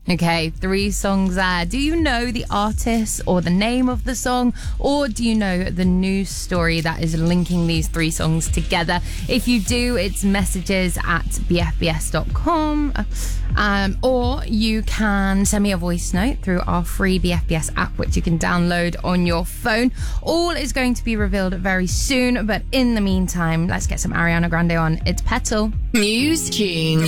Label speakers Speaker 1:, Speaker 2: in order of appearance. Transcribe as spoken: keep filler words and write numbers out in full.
Speaker 1: Okay, three songs there. Do you know the artist or the name of the song, or do you know the news story that is linking these three songs together? If you do, it's messages at b f b s dot com, um, or you can send me a voice note through our free B F B S app, which you can download on your phone. All is going to be revealed very soon, but in the meantime, let's get some Ariana Grande on. It's Petal.
Speaker 2: News Tunes.